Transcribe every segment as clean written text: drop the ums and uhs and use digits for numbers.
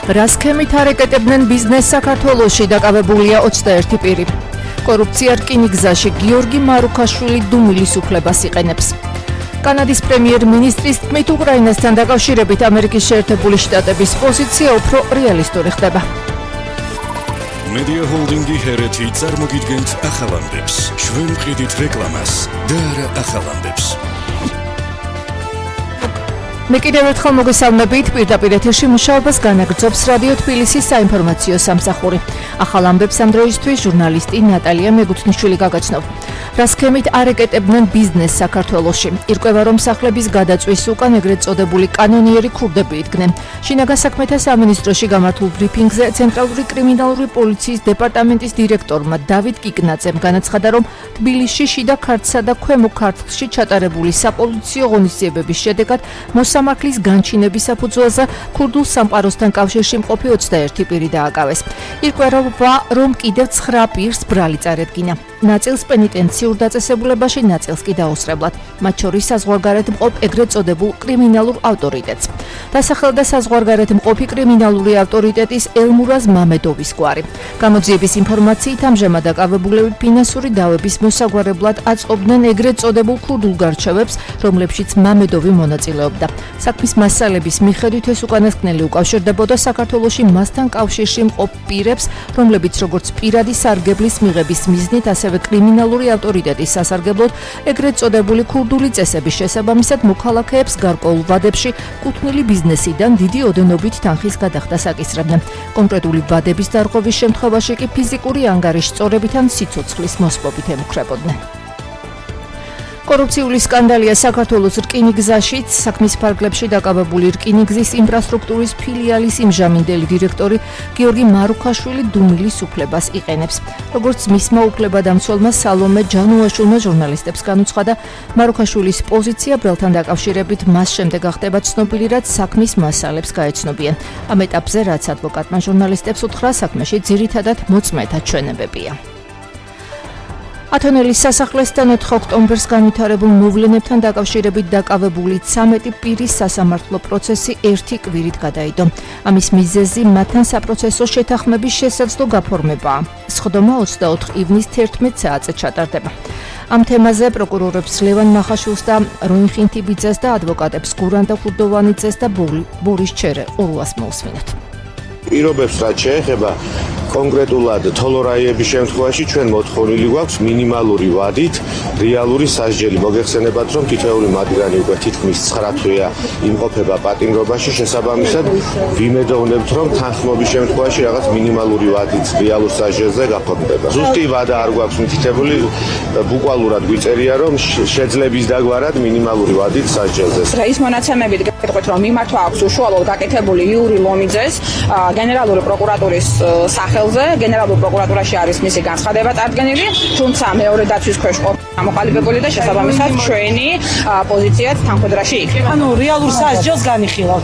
რა სქემით არეკეტებდნენ ბიზნესს საქართველოში, დაკავებულია 21 პირი. კორუფცია რკინიგზაში გიორგი მარუქაშვილი დუმილის უფლებას იყენებს. კანადის პრემიერ-მინისტრის თქმით, უკრაინასთან დაკავშირებით ამერიკის შეერთებული შტატების პოზიცია უფრო რეალისტური ხდება. Media Holding-ი ჰერეთი წარმოგიდგენთ ახალამდებს. ჩვენ ვყიდით რეკლამას და არა ახალამდებს. მე კიდევ ერთხელ მოგესალმებით, პირდაპირ ეთერში მუშაობას განაგრძობს რადიო თბილისის საინფორმაციო სამსახური. ახალ ამბებს ამ დროისთვის ჟურნალისტი ნატალია მეგუთნიშვილი გაგაცნობ. რა სქემით არეკეტებდნენ ბიზნესს საქართველოში. ირკვევა, რომ სახლების გადაწვის უკან ეგრეთ წოდებული კანონიერი ქურდები იდგნენ. შინაგან საქმეთა სამინისტროში გამართულ ბრიფინგზე ცენტრალური კრიმინალური პოლიციის დეპარტამენტის დირექტორმა დავით კიკნაძემ განაცხადა, რომ თბილისში შიდა ქართლსა და ქვემო ქართლში ჩატარებული საპოლიციო ღონისძიებების შედეგად მოსამართლის განჩინების საფუძველზე ქურდულ სამყაროსთან კავშირში მყოფი 21 პირი დააკავეს. ირკვევა, რომ კიდევ 9 პირს ბრალი წარედგინა. ნაწილს პენიტენციურ დაწესებულებაში, ნაწილს კი დაუსრებლად. მათ შორის საზღვარგარეთ მყოფ ეგრეთ წოდებულ კრიმინალურ ავტორიტეტს. დასახელდა საზღვარგარეთ მყოფი კრიმინალური ავტორიტეტის ელმურაზ მამედოვის გვარი. გამოძიების ინფორმაციით, ამჟამად დაკავებულები ფინანსური დავების მოსაგვარებლად აწყობდნენ ეგრეთ წოდებულ ქურდულ გარჩევებს, რომლებშიც მამედოვი მონაწილეობდა. საქმის მასალების მიხედვით ეს უკანასკნელი უკავშირდებოდა საქართველოში მასთან კავშირში მყოფ პირებს, რომლებიც როგორც პირადი სარგებლის მიღების მიზნით, ასევე კრიმინალური ავტორიტეტის სასარგებლოდ ეგრეთ წოდებული ქურდული წესების შესაბამისად მოქალაქეებს გარკვეულ ვადებში კუთვნილი ბიზნესიდან დიდი ოდენობით თანხის გადახდას აკისრებდნენ. კონკრეტული ვადების დარღვევის შემთხვევაში კი ფიზიკური ანგარიშ სწორებით ან სიცოცხლის მოსპობით ემუქრებოდნენ. კორუფციული სკანდალია საქართველოს რკინიგზაშიც. საქმის ფარგლებში დაკავებული რკინიგზის ინფრასტრუქტურის ფილიალის იმჟამინდელი დირექტორი გიორგი მარუქაშვილი დუმილის უფლებას იყენებს. როგორც მისმა უფლებადამცველმა სალომე ჯანუაშვილმა ჟურნალისტებს განუცხადა, მარუქაშვილის პოზიცია ბრალთან დაკავშირებით მას შემდეგ ახდება ცნობილი, რაც საქმის მასალებს გაეცნობიან. ამ ეტაპზე, რაც ადვოკატმა ჟურნალისტებს უთხრა, საქმეში ძირითადად მოწმეთა ჩვენებებია. ათონელის სასახლესთან 4 ოქტომბერს განვითარებულ მოვლენებთან დაკავშირებით დაკავებული 13 პირის სასამართლო პროცესი 1 კვირით გადაიდო. ამის მიზეზი მათთან საპროცესო შეთანხმების შესაძლო გაფორმებაა. სხდომა 24 ივნის 11 საათზე ჩატარდება. ამ თემაზე პროკურორებს ლევან მახაშვილს და როინ ხინთიბიძეს და ადვოკატებს გურანდა ხურდოვანიძეს და ბორის ჩერე ყურუას მოусმინოთ. პირობებს რაც შეეხება კონკრეტულად თოლორაიების შემთხვევაში ჩვენ მოთხოვნილი გვაქვს მინიმალური ვადით რეალური სასჯელი. მოგეხსენებათ, რომ თითოეული მათგანი უკვე თითქმის 9 თვეა იმყოფება პატიმრობაში, შესაბამისად ვიმედოვნებთ, რომ თანხმობის შემთხვევაში რაღაც მინიმალური ვადით რეალურ სასჯელზე გაფორმდება. ზუსტი ვადა არ გვაქვს მითითებული, ბუკვალურად გვიწერია, რომ შეძლების დაგვარად მინიმალური ვადით სასჯელზე. ის მონაცემებით გეტყვით, რომ მიმართვა აქვს უშუალოდ გაკეთებული იური ლომიძეს გენერალური პროკურატურის სახელზე. გენერალურ პროკურატურაში არის მისი განცხადება წარდგენილი, თუმცა მეორე დაცვის ქვეშ გამოყალიბებული და შესაბამისად ჩვენი პოზიციაც თანხმედრაში იქნება. ანუ რეალურ სასჯელს განიხილავთ.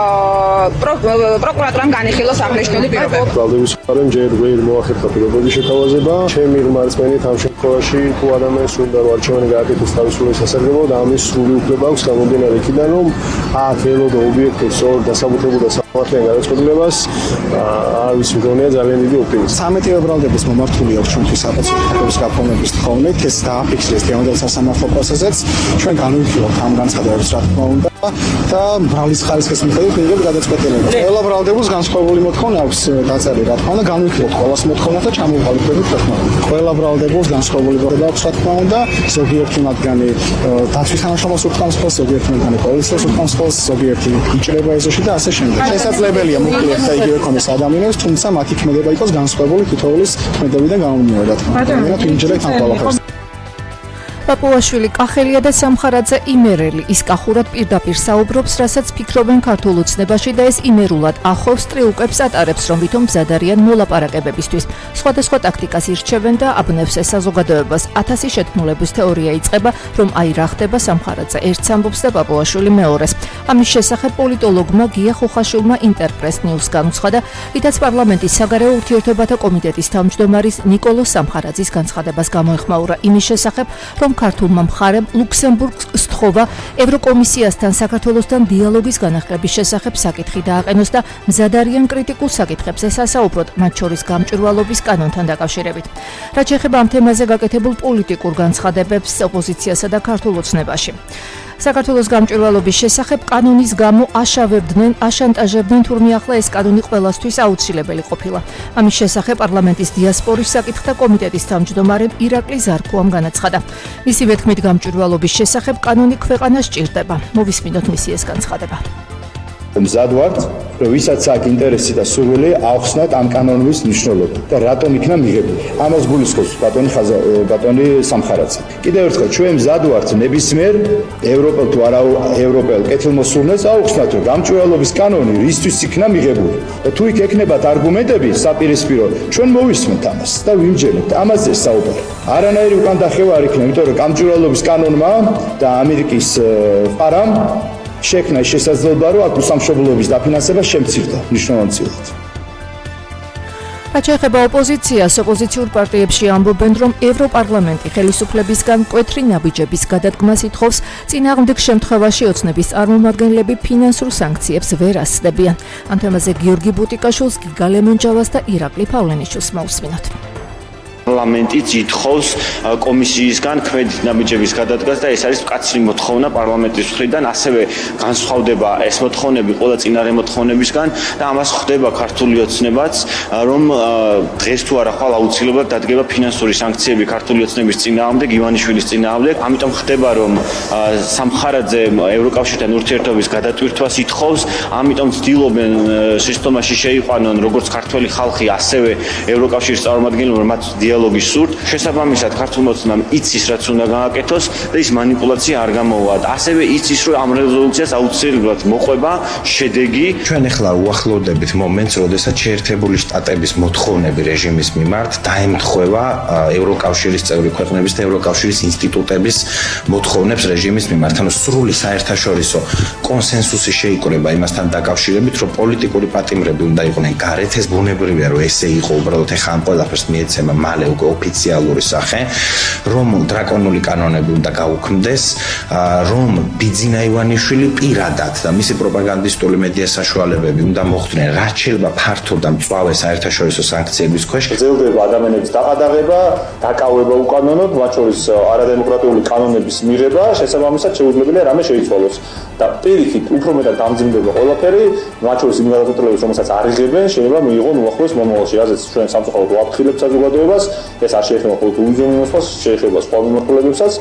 პროკურატურამ განიხილოს აღნიშნული პირობები. ბრალდების მხარემ ჯერ ვერ მოახერხა პირობების შეთავაზება. ჩემი რმარწმენით ამ შემთხვევაში თუ ადამიანს უნდა არჩევანი გააკეთოს თავისუფლად სასარგებლოდ, ამის სრული უფლება აქვს გამომდინარე იქიდან, რომ აქ ველოდა ობიექტებს სწორ დასაბუთებულ და სამართლიან გადაწყვეტილებას არის მგონია ძალიან დიდი ოპტიმიზმი. 13 ბრალდების მომართული აქვს ჩვენთვის საპროცესო გაფორმების თხოვნით, ეს დააფიქსირეს დღევანდელ სასამართლო პროცესზეც. ჩვენ განვიხილავთ ამ განცხადებებს, რა თქმა უნდა, და ბრალის ხარისხის მიხედვით მიიღებთ გადაწყვეტილება. ყველა ბრალდებს განსხვავებული მოთხოვნა აქვს დაწერილი, რა თქმა უნდა, განვიხილავთ ყოველს მოთხოვნა და ჩამოვყალიბებით, რა თქმა უნდა. ყველა ბრალდებს განსხვავებული მოთხოვნა აქვს, რა თქმა უნდა, ზოგიერთი მათგანი დაცვის თანამშრომელს უთქვამს ხელს, ზოგიერთი მათგანი პოლიციას უთქვამს ხელს, ზოგიერთი იჭრება ეზოში და ასე შემდეგ. შესაძლებელია მოკლედ და იგივე ქონის ადამიანებს, თუმცა მათი ქმედება იყოს განსხვავებული თითოეულის ქმედებიდან გამომდინარე, რა თქმა უნდა. მე ვინჯერებ ამ ყველაფერს. პაპუაშვილი კახელია და სამხარაძე იმერელი. ის კახურად პირდაპირ საუბრობს, რასაც ფიქრობენ ქართულ ოცნებაში და ეს იმერულად ახობს ტრიუკებს ატარებს, რომ ვითომ მზად არიან მოლაპარაკებებისთვის. სხვადასხვა ტაქტიკას ირჩევენ და აბნევს ეს საზოგადოებას. 1000 შეთქმულების თეორია იწყება, რომ აი რა ხდება სამხარაძე ერთს ამბობს და პაპუაშვილი მეორეს. ამის შესახებ პოლიტოლოგმა გია ხუხაშვილმა ინტერპრეს ნიუს განუცხადა, რითაც პარლამენტის საგარეო ურთიერთობათა კომიტეტის თავმჯდომარის ნიკოლოზ სამხარაძის განცხადებას გამოეხმაურა იმის შესახებ, რომ ქართულმა მხარემ ლუქსემბურგს სთხოვა ევროკომისიასთან საქართველოსთან დიალოგის განახლების შესახებ საკითხი დააყენოს და მზად არიან კრიტიკულ საკითხებზე სასაუბროდ, მათ შორის გამჭვირვალობის კანონთან დაკავშირებით. რაც შეეხება ამ თემაზე გაკეთებულ პოლიტიკურ განცხადებებს ოპოზიციასა და ქართულ ოცნებაში. საქართველოს გამჭვირვალობის შესახებ კანონის გამო აშანტაჟებდნენ, თურმე ახლა ეს კანონი ყველასთვის აუცილებელი ყოფილა. ამის შესახებ პარლამენტის დიასპორის საკითხთა კომიტეტის თავმჯდომარემ ირაკლი ზარქუამ განაცხადა. მისივე თქმით, გამჭვირვალობის შესახებ კანონი ქვეყანას სჭირდება. მოვისმინოთ მისი ეს განცხადება. მზად ვართ, რომ ვისაც აქვს ინტერესი და სურვილი ახსნათ ამ კანონის მნიშვნელობა და რატომ იქნა მიღებული. ამას გულისხმობს ბატონი სამხარაძე. კიდევ ერთხელ ჩვენ მზად ვართ ნებისმიერ ევროპელ თუ არა ევროპელ კეთილმოსურნეს ახსნათ, რომ გამჭვირვალობის კანონი რისთვის იქნა მიღებული. და თუ იქ ექნებათ არგუმენტები საპირისპირო, ჩვენ მოვისმენთ ამას და ვიმჯერებთ. ამაზე საუბარი. არანაირი უკან დახევა არ იქნება, იმიტომ რომ გამჭვირვალობის კანონმა და ამერიკის პარამ შექმნა შესაძლებლობა, რომ აქ უსამშობლოების დაფინანსება შემცირდა მნიშვნელოვნად. რაც შეეხება ოპოზიციას, ოპოზიციურ პარტიებში ამბობენ, რომ ევროპარლამენტი ხელისუფლებისგან მკვეთრი ნაბიჯების გადადგმას ითხოვს, წინააღმდეგ შემთხვევაში ოცნების წარმომადგენლები ფინანსურ სანქციებს ვერ ასწდებიან. ამ თემაზე გიორგი ბუტიკაშვილს, გიგა ლემონჯავას და ირაკლი პავლენიშვილს მოусმინოთ. პარლამენტიც ითხოვს კომისიისგან ქმედით ნაბიჯების გადადგას და ეს არის მკაცრი მოთხოვნა პარლამენტის მხრიდან, ასევე განსხვავდება ეს მოთხოვნები ყველა წინარე მოთხოვნებისგან და ამას ხვდება ქართული ოცნებაც, რომ დღეს თუ არა ხვალ აუცილებლად დადგება ფინანსური სანქციები ქართული ოცნების წინააღმდეგ, ივანიშვილის წინააღმდეგ. ამიტომ ხდება, რომ სამხარაძე ევროკავშირთან ურთიერთობის გადატვირთვას ითხოვს, ამიტომ ცდილობენ სისტემაში შეიყვანონ როგორც ქართველი ხალხი, ასევე ევროკავშირის წარმომადგენლები, მათ დიალოგის სურთ. შესაბამისად, ქართულ მოცნამ იცის, რაც უნდა გააკეთოს და ის манипуляცია არ გამოვა. ასევე იცის, რომ ამ რეზოლუციას აუცილებლად მოყვება შედეგი. ჩვენ ახლა უახლოვდებით მომენტს, როდესაც შეერთებული შტატების მოთხოვნები რეჟიმის მიმართ დაემთხვევა ევროკავშირის წევრი ქვეყნების და ევროკავშირის ინსტიტუტების მოთხოვნებს რეჟიმის მიმართ. ანუ სრული საერთაშორისო კონსენსუსი შეიკრება იმასთან დაკავშირებით, რომ პოლიტიკური პატიმრები უნდა იყვნენ გარეთ. ეს ბუნებრივია, რომ ესე იყო, უბრალოდ ახლა ამ ყველაფერს მიეცემა მალე უკვე ოფიციალური სახე, რომ დრაკონული კანონები უნდა გაუქმდეს, რომ ბიძინა ივანიშვილი პირადად და მისი პროპაგანდისტული მედია საშუალებები უნდა მოხდნენ, რაც შეიძლება ფართო და მწვავე საერთაშორისო სანქციების ქვეშ. გრძელდება ადამიანების დაყადაღება, დაკავება უკანონოდ, მათ შორის არადემოკრატიული კანონების მიღება, შესაბამისად შეუძლებელია რამე შეიცვალოს. და პირიქით უფრო მეტად დამძიმდება ყველაფერი, მათ შორის იმ გადაწყვეტილებებს, რომელსაც არ იღებენ, შეიძლება მიიღონ უახლოეს მომავალში. რაზეც ჩვენ სამწუხაროდ ვაფრთხილებთ საზოგადოებას, ეს არ შეეხება მხოლოდ უზომინოსობას, შეეხება სხვა მიმართულებებსაც.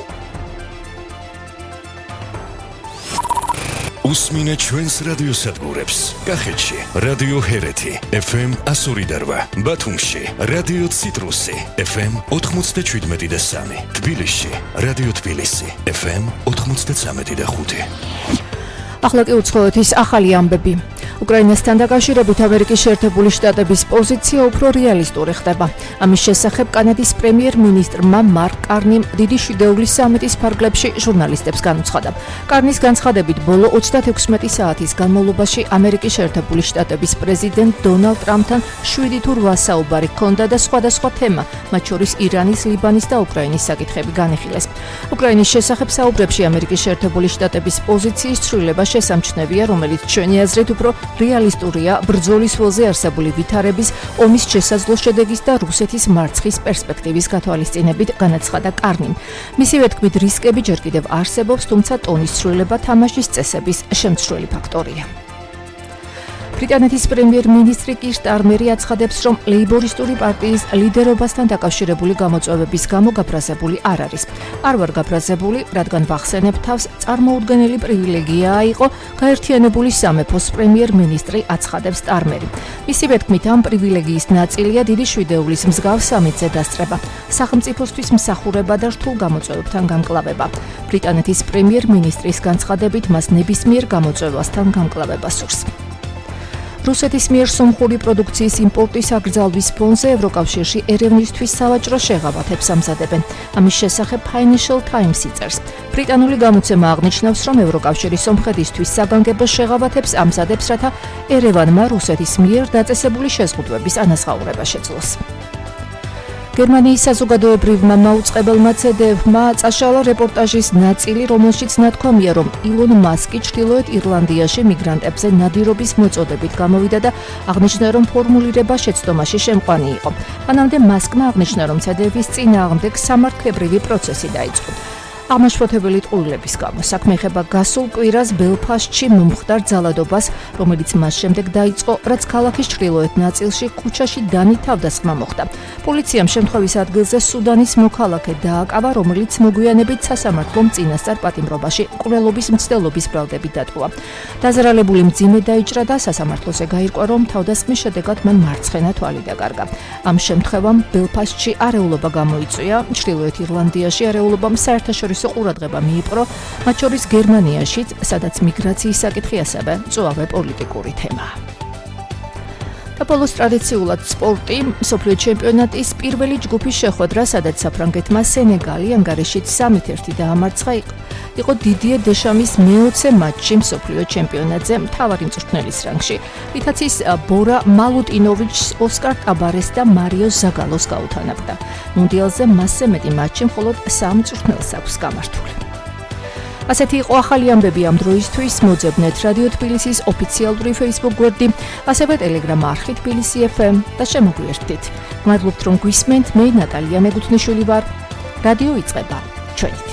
უსმინე ჩვენს რადიოსადგურებს. კახეთში რადიო ჰერეთი FM 102.8, ბათუმში რადიო ციტრუსი FM 97.3, თბილისში რადიო თბილისი FM 93.5. ახლა კი უცხოეთის ახალი ამბები. უკრაინასთან დაკავშირებით ამერიკის შეერთებული შტატების პოზიცია უფრო რეალისტური ხდება. ამის შესახებ კანადის პრემიერ-მინისტრმა მარკ კარნიმ დიდი შვიდეულის სამიტის ფარგლებში ჟურნალისტებს განუცხადა. კარნის განცხადებით, ბოლო 36 საათის განმავლობაში ამერიკის შეერთებული შტატების პრეზიდენტ დონალდ ტრამპთან 7 თუ 8 საუბარი ჰქონდა და სხვადასხვა თემა, მათ შორის ირანის, ლიბანის და უკრაინის საკითხები განიხილეს. უკრაინის შესახებ საუბრებში ამერიკის შეერთებული შტატების პოზიციის ცვლილება შესამჩნევია, რომელიც ჩვენი აზრით უფრო რეალისტურია ბრძოლის ველზე არსებული ვითარების, ომის შესაძლო შედეგის და რუსეთის მარცხის პერსპექტივის გათვალისწინებით, განაცხადა კარნიმ. მისივე თქმით, რისკები ჯერ კიდევ არსებობს, თუმცა ტონის ცვლილება თამაშის წესების შემცვლელი ფაქტორია. ბრიტანეთის პრემიერ-მინისტრი კირ სტარმერი აცხადებს, რომ ლეიბორისტული პარტიის ლიდერობასთან დაკავშირებული გამოწვევების გამო გაბრაზებული არ არის. არ ვარ გაბრაზებული, რადგან ვახსენებ თავს, წარმოუდგენელი პრივილეგიაა იყო გაერთიანებული სამეფოს პრემიერ-მინისტრი, აცხადებს სტარმერი. მისივე თქმით, ამ პრივილეგიის ნაწილია დიდი შვიდეულის მსგავს სამიტზე დასწრება, სახელმწიფოსთვის მსახურება და რთულ გამოწვევებთან გამკლავება. ბრიტანეთის პრემიერ-მინისტრის განცხადებით, მას ნებისმიერ გამოწვევასთან გამკლავება სურს. რუსეთის მიერ სომხური პროდუქციის იმპორტის აკრძალვის ფონზე ევროკავშირში ერევნისთვის სავაჭრო შეღავათებს ამზადებენ. ამის შესახებ Financial Times იწერს. ბრიტანული გამოცემა აღნიშნავს, რომ ევროკავშირი სომხეთისთვის საგანგებო შეღავათებს ამზადებს, რათა ერევანმა რუსეთის მიერ დაწესებული შეზღუდვების ანაზღაურება შეძლოს. გერმანიის საზოგადოებრივმა მაუწყებელმა CDF-მა წაშალა რეპორტაჟის ნაწილი, რომელშიც ნათქვამია, რომ ილონ მასკი ჩრდილოეთ ირლანდიაში მიგრანტებზე ნადირობის მოწოდებით გამოვიდა და აღნიშნა, რომ ფორმულირება შეცდომაში შემყვანი იყო. მანამდე მასკმა აღნიშნა, რომ CDF-ის წინააღმდეგ სამართლებრივი პროცესი დაიწყო. აღმაშფოთებელი ტყუილების გამო საქმე ეხება გასულ კვირას ბელფასტში მომხდარ ძალადობას, რომელიც მას შემდეგ დაიწყო, რაც ქალაქის ჩრდილოეთ ნაწილში ქუჩაში დანით თავდასხმა მოხდა. პოლიციამ შემთხვევის ადგილზე სუდანის მოქალაქე დააკავა, რომელიც მოგვიანებით სასამართლომ წინასწარ პატიმრობაში ყრელობის მცდელობის ბრალდებით დატყუა. დაზარალებული მძიმე დაიჭრა და სასამართლოზე გაირკვა, რომ თავდასხმის შედეგად მან მარცხენა თვალი დაკარგა. ამ შემთხვევამ ბელფასტში არეულობა გამოიწვია, ჩრდილოეთ ირლანდიაში არეულობამ საერთაშორისო ყურადღება მიიპყრო, მათ შორის გერმანიაშიც, სადაც მიგრაციის საკითხი ასევე წვავე პოლიტიკური თემაა. და ბოლოს ტრადიციულად სპორტი, მსოფლიო ჩემპიონატის პირველი ჯგუფის შეხვედრა, სადაც საფრანგეთმა სენეგალი ანგარიშით 3-1 დაამარცხა, იყო დიდიე დეშამის მეოცე მატჩი მსოფლიო ჩემპიონატზე მთავარი მწვრთნელის რანგში, რითაც ის ბორა მალუტინოვიჩს, ოსკარ ტაბარეს და მარიო ზაგალოს გაუთანაგდა. მუნდიალზე მასზე მეტი მატჩი მხოლოდ 3 მწვრთნელს აქვს გამართული. ასეთი იყო ახალი ამბები ამ დროისთვის. მოძებნეთ რადიო თბილისის ოფიციალური Facebook გვერდი, ასევე Telegram არხი თბილისი FM და შემოგვიერთდით. მადლობთ, რომ გვისმენთ. მე ნატალია მეგუთნიშვილი ვარ. რადიო იწყება. ჩვენით.